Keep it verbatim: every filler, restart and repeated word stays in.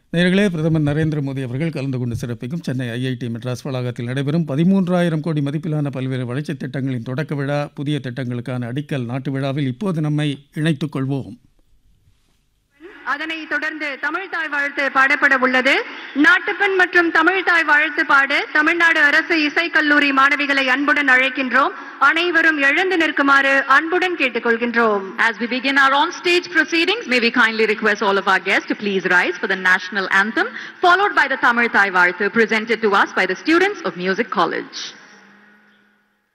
நேயர்களே, பிரதமர் நரேந்திர மோடி அவர்கள் கலந்து கொண்டு சிறப்பிக்கும் சென்னை ஐஐடி மெட்ராஸ் வளாகத்தில் நடைபெறும் பதிமூன்றாயிரம் கோடி மதிப்பிலான பல்வேறு வளர்ச்சித் திட்டங்களின் தொடக்க விழா, புதிய திட்டங்களுக்கான அடிக்கல் நாட்டு விழாவில் இப்போது நம்மை இணைத்துக் கொள்வோம். அதனைத் தொடர்ந்து தமிழ்தாய் வாழ்த்து பாடப்பட உள்ளது. நாட்டுப்பண் மற்றும் தமிழ்தாய் வாழ்த்து பாட தமிழ்நாடு அரசு இசைக்கல்லூரி மாணவிகளை அன்புடன் அழைக்கின்றோம். அனைவரும் எழுந்து நிற்குமாறு அன்புடன் கேட்டுக்கொள்கின்றோம். As we begin our on-stage proceedings, may we kindly request all of our guests to please rise for the national anthem, followed by the Tamil Thai Varthu presented to us by the students of Music College.